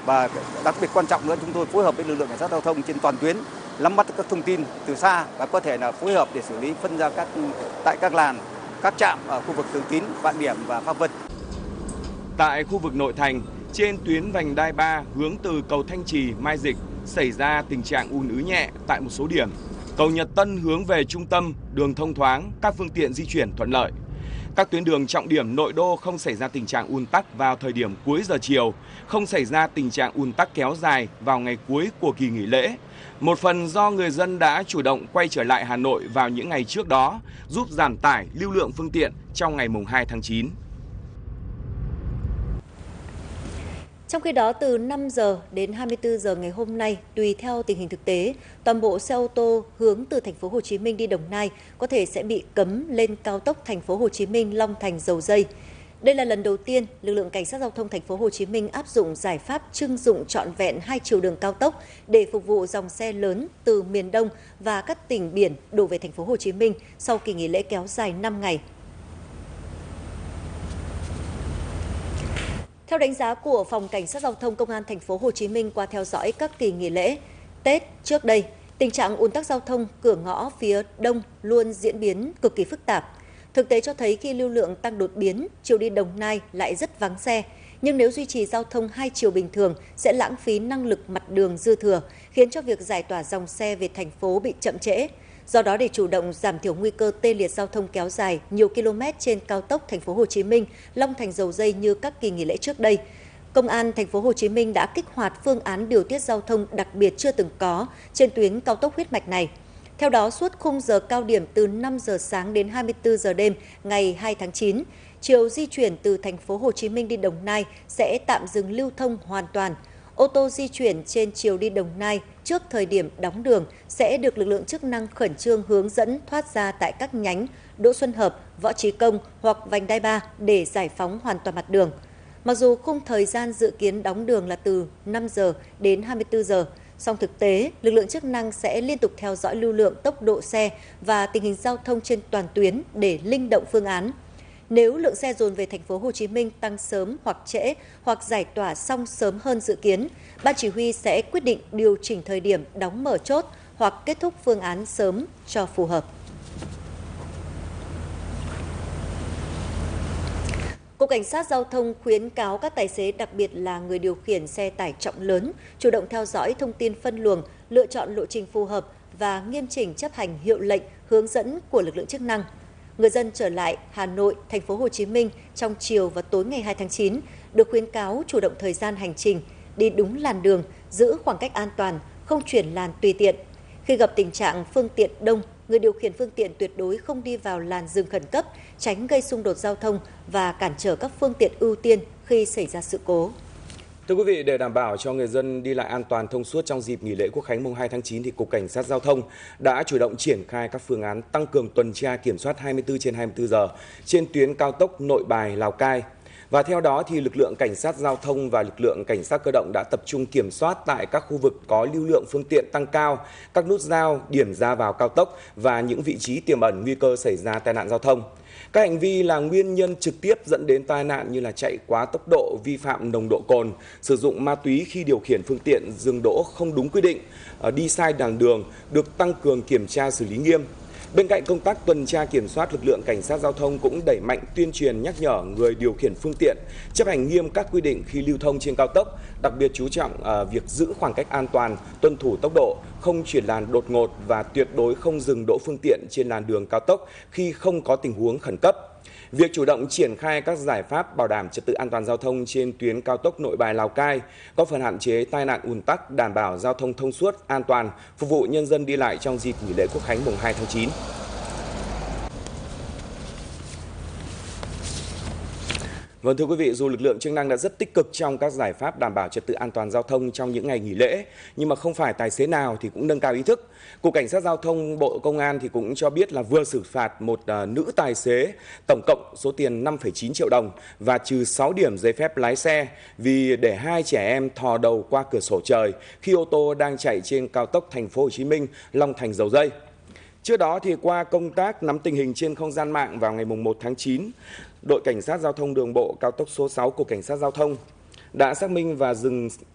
Và đặc biệt quan trọng nữa, chúng tôi phối hợp với lực lượng cảnh sát giao thông trên toàn tuyến, nắm bắt các thông tin từ xa và có thể là phối hợp để xử lý phân ra tại các làn, các trạm ở khu vực Thường Tín, Vạn Điểm và Pháp Vân. Tại khu vực nội thành, trên tuyến vành đai 3 hướng từ cầu Thanh Trì, Mai Dịch xảy ra tình trạng ùn ứ nhẹ tại một số điểm. Cầu Nhật Tân hướng về trung tâm, đường thông thoáng, các phương tiện di chuyển thuận lợi. Các tuyến đường trọng điểm nội đô không xảy ra tình trạng ùn tắc vào thời điểm cuối giờ chiều, không xảy ra tình trạng ùn tắc kéo dài vào ngày cuối của kỳ nghỉ lễ. Một phần do người dân đã chủ động quay trở lại Hà Nội vào những ngày trước đó, giúp giảm tải lưu lượng phương tiện trong ngày 2 tháng 9. Trong khi đó, từ 5 giờ đến 24 giờ ngày hôm nay, tùy theo tình hình thực tế, toàn bộ xe ô tô hướng từ thành phố Hồ Chí Minh đi Đồng Nai có thể sẽ bị cấm lên cao tốc thành phố Hồ Chí Minh Long Thành Dầu Giây. Đây là lần đầu tiên lực lượng cảnh sát giao thông thành phố Hồ Chí Minh áp dụng giải pháp trưng dụng trọn vẹn 2 chiều đường cao tốc để phục vụ dòng xe lớn từ miền Đông và các tỉnh biển đổ về thành phố Hồ Chí Minh sau kỳ nghỉ lễ kéo dài 5 ngày. Theo đánh giá của Phòng Cảnh sát Giao thông Công an thành phố Hồ Chí Minh qua theo dõi các kỳ nghỉ lễ Tết trước đây, tình trạng ùn tắc giao thông cửa ngõ phía Đông luôn diễn biến cực kỳ phức tạp. Thực tế cho thấy khi lưu lượng tăng đột biến, chiều đi Đồng Nai lại rất vắng xe, nhưng nếu duy trì giao thông 2 chiều bình thường sẽ lãng phí năng lực mặt đường dư thừa, khiến cho việc giải tỏa dòng xe về thành phố bị chậm trễ. Do đó, để chủ động giảm thiểu nguy cơ tê liệt giao thông kéo dài nhiều km trên cao tốc thành phố Hồ Chí Minh, Long Thành Dầu Giây như các kỳ nghỉ lễ trước đây, Công an thành phố Hồ Chí Minh đã kích hoạt phương án điều tiết giao thông đặc biệt chưa từng có trên tuyến cao tốc huyết mạch này. Theo đó, suốt khung giờ cao điểm từ 5 giờ sáng đến 24 giờ đêm ngày 2 tháng 9, chiều di chuyển từ thành phố Hồ Chí Minh đi Đồng Nai sẽ tạm dừng lưu thông hoàn toàn. Ô tô di chuyển trên chiều đi Đồng Nai trước thời điểm đóng đường sẽ được lực lượng chức năng khẩn trương hướng dẫn thoát ra tại các nhánh Đỗ Xuân Hợp, Võ Trí Công hoặc vành đai 3 để giải phóng hoàn toàn mặt đường. Mặc dù khung thời gian dự kiến đóng đường là từ 5 giờ đến 24 giờ, song thực tế, lực lượng chức năng sẽ liên tục theo dõi lưu lượng, tốc độ xe và tình hình giao thông trên toàn tuyến để linh động phương án. Nếu lượng xe dồn về thành phố Hồ Chí Minh tăng sớm hoặc trễ hoặc giải tỏa xong sớm hơn dự kiến, Ban chỉ huy sẽ quyết định điều chỉnh thời điểm đóng mở chốt hoặc kết thúc phương án sớm cho phù hợp. Cục Cảnh sát Giao thông khuyến cáo các tài xế, đặc biệt là người điều khiển xe tải trọng lớn, chủ động theo dõi thông tin phân luồng, lựa chọn lộ trình phù hợp và nghiêm chỉnh chấp hành hiệu lệnh, hướng dẫn của lực lượng chức năng. Người dân trở lại Hà Nội, thành phố Hồ Chí Minh trong chiều và tối ngày 2 tháng 9 được khuyến cáo chủ động thời gian hành trình, đi đúng làn đường, giữ khoảng cách an toàn, không chuyển làn tùy tiện. Khi gặp tình trạng phương tiện đông, người điều khiển phương tiện tuyệt đối không đi vào làn dừng khẩn cấp, tránh gây xung đột giao thông và cản trở các phương tiện ưu tiên khi xảy ra sự cố. Thưa quý vị, để đảm bảo cho người dân đi lại an toàn thông suốt trong dịp nghỉ lễ Quốc khánh mùng 2 tháng 9 thì Cục Cảnh sát Giao thông đã chủ động triển khai các phương án tăng cường tuần tra kiểm soát 24/24 giờ trên tuyến cao tốc Nội Bài - Lào Cai. Và theo đó thì lực lượng cảnh sát giao thông và lực lượng cảnh sát cơ động đã tập trung kiểm soát tại các khu vực có lưu lượng phương tiện tăng cao, các nút giao, điểm ra vào cao tốc và những vị trí tiềm ẩn nguy cơ xảy ra tai nạn giao thông. Các hành vi là nguyên nhân trực tiếp dẫn đến tai nạn như là chạy quá tốc độ, vi phạm nồng độ cồn, sử dụng ma túy khi điều khiển phương tiện dừng đỗ không đúng quy định, đi sai làn đường được tăng cường kiểm tra xử lý nghiêm. Bên cạnh công tác tuần tra kiểm soát, lực lượng cảnh sát giao thông cũng đẩy mạnh tuyên truyền nhắc nhở người điều khiển phương tiện chấp hành nghiêm các quy định khi lưu thông trên cao tốc, đặc biệt chú trọng việc giữ khoảng cách an toàn, tuân thủ tốc độ, không chuyển làn đột ngột và tuyệt đối không dừng đỗ phương tiện trên làn đường cao tốc khi không có tình huống khẩn cấp. Việc chủ động triển khai các giải pháp bảo đảm trật tự an toàn giao thông trên tuyến cao tốc Nội Bài - Lào Cai có phần hạn chế tai nạn ùn tắc, đảm bảo giao thông thông suốt, an toàn, phục vụ nhân dân đi lại trong dịp nghỉ lễ Quốc khánh mùng 2 tháng 9. Vâng, thưa quý vị, dù lực lượng chức năng đã rất tích cực trong các giải pháp đảm bảo trật tự an toàn giao thông trong những ngày nghỉ lễ, nhưng mà không phải tài xế nào thì cũng nâng cao ý thức. Cục Cảnh sát Giao thông Bộ Công an thì cũng cho biết là vừa xử phạt một nữ tài xế tổng cộng số tiền 5,9 triệu đồng và trừ 6 điểm giấy phép lái xe vì để 2 trẻ em thò đầu qua cửa sổ trời khi ô tô đang chạy trên cao tốc Thành phố Hồ Chí Minh Long Thành Dầu Giây. Trước đó thì qua công tác nắm tình hình trên không gian mạng vào ngày 1 tháng 9, đội Cảnh sát Giao thông Đường bộ cao tốc số 6 của Cảnh sát Giao thông đã xác minh và dừng